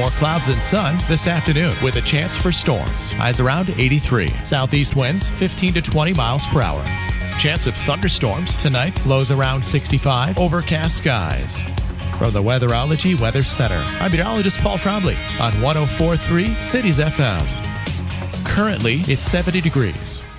More clouds than sun this afternoon with a chance for storms. Highs around 83. Southeast winds 15 to 20 miles per hour. Chance of thunderstorms tonight. Lows around 65. Overcast skies. From the Weatherology Weather Center, I'm meteorologist Paul Trombley on 104.3 Cities FM. Currently, it's 70 degrees.